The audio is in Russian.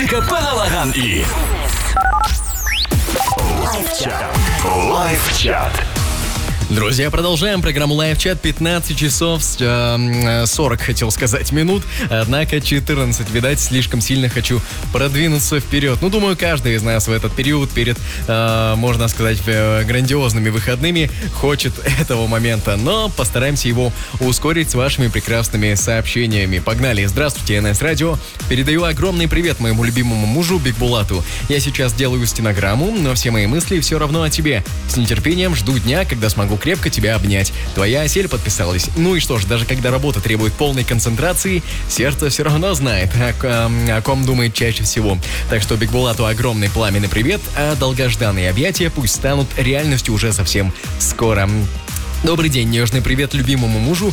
Капеллаган и Лайв-чат. Друзья, продолжаем программу Лайв-чат. 15 часов 40, хотел сказать, минут. Однако 14. Видать, слишком сильно хочу продвинуться вперед. Думаю, каждый из нас в этот период перед, можно сказать, грандиозными выходными хочет этого момента. Но постараемся его ускорить с вашими прекрасными сообщениями. Погнали. Здравствуйте, НС Радио. Передаю огромный привет моему любимому мужу Бигбулату. Я сейчас делаю стенограмму, но все мои мысли все равно о тебе. С нетерпением жду дня, когда смогу крепко тебя обнять. Твоя Асель подписалась. Ну и что ж, даже когда работа требует полной концентрации, сердце все равно знает, о ком думает чаще всего. Так что Бигбулату огромный пламенный привет, а долгожданные объятия пусть станут реальностью уже совсем скоро. Добрый день, нежный привет любимому мужу